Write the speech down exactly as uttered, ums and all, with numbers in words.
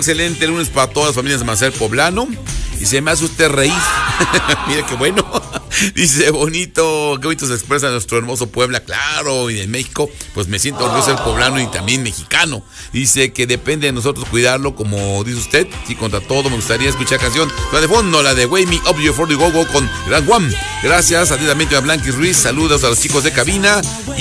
Excelente lunes para todas las familias de Marcel Poblano. Y se me hace usted reír. Mire qué bueno. Dice, bonito, qué bonito se expresa nuestro hermoso Puebla, claro, y en México, pues me siento orgulloso de ser poblano y también mexicano. Dice que depende de nosotros cuidarlo, como dice usted. Sí, contra todo me gustaría escuchar canción, la de fondo, la de Wake Me Up Before You Go Go con Grand One. Gracias, atentamente a Blanquis Ruiz, saludos a los chicos de cabina. Y